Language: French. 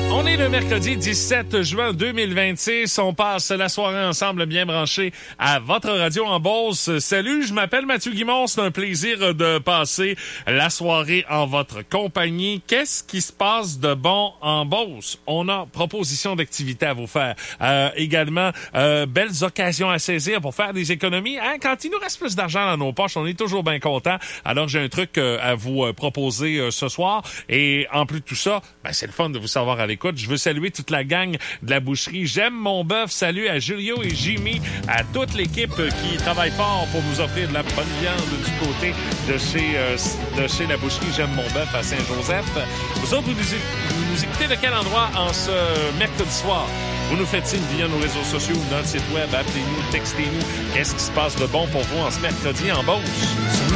On est le mercredi 17 juin 2026. On passe la soirée ensemble bien branchés à votre radio en Beauce. Salut, je m'appelle Mathieu Guimond. C'est un plaisir de passer la soirée en votre compagnie. Qu'est-ce qui se passe de bon en Beauce? On a proposition d'activité à vous faire. Également, belles occasions à saisir pour faire des économies. Hein? Quand il nous reste plus d'argent dans nos poches, on est toujours bien content. Alors, j'ai un truc à vous proposer ce soir. Et en plus de tout ça, ben, c'est le fun de vous savoir à l'écoute. Je veux saluer toute la gang de la boucherie J'aime mon bœuf. Salut à Julio et Jimmy, à toute l'équipe qui travaille fort pour nous offrir de la bonne viande du côté de chez la boucherie J'aime mon bœuf à Saint-Joseph. Vous autres, vous nous écoutez de quel endroit en ce mercredi soir? Vous nous faites signe via nos réseaux sociaux, notre site web, appelez-nous, textez-nous. Qu'est-ce qui se passe de bon pour vous en ce mercredi en Beauce?